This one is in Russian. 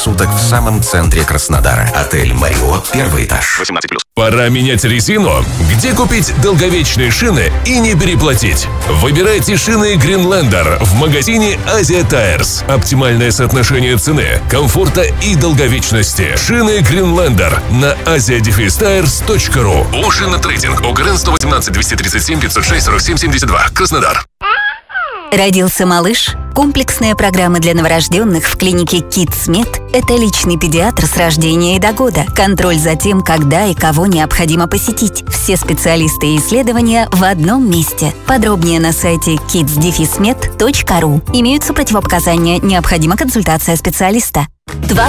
суток в самом центре Краснодара. Отель «Мариот», первый этаж. 18+. Пора менять резину? Где купить долговечные шины и не переплатить? Выбирайте шины Greenlander в магазине Asia Tires. Оптимальное соотношение цены, комфорта и долговечности. Шины Greenlander на asia-tires.ru. Уши на трейдинг. ОГРН 118 237 506 47 72. Краснодар. Родился малыш? Комплексная программа для новорожденных в клинике KidsMed – это личный педиатр с рождения и до года. Контроль за тем, когда и кого необходимо посетить. Все специалисты и исследования в одном месте. Подробнее на сайте kids-med.ru. Имеются противопоказания, необходима консультация специалиста.